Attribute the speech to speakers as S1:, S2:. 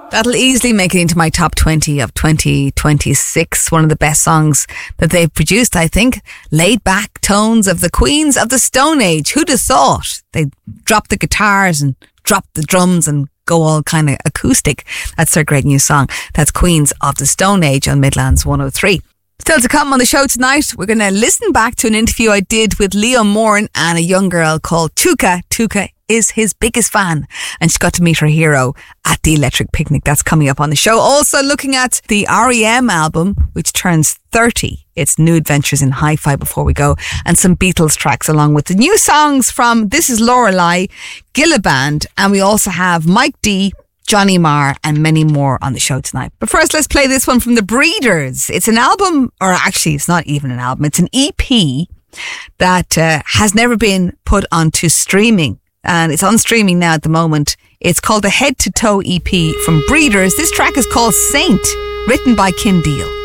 S1: That'll easily make it into my top 20 of 2026. One of the best songs that they've produced, I think. Laid back tones of the Queens of the Stone Age. Who'd have thought? They'd drop the guitars and drop the drums and go all kind of acoustic. That's their great new song. That's Queens of the Stone Age on Midlands 103. Still to come on the show tonight, we're going to listen back to an interview I did with Leo Moran and a young girl called Tuka. Tuka is his biggest fan and she got to meet her hero at the Electric Picnic. That's coming up on the show. Also looking at the R.E.M. album, which turns 30. It's New Adventures in Hi-Fi before we go, and some Beatles tracks along with the new songs from This Is Lorelei, Gilla Band, and we also have Mike D, Johnny Marr and many more on the show tonight. But first, let's play this one from The Breeders. It's an album, or actually it's not even an album, it's an EP that has never been put onto streaming. And it's on streaming now at the moment. It's called the Head to Toe EP from Breeders. This track is called Saint, written by Kim Deal.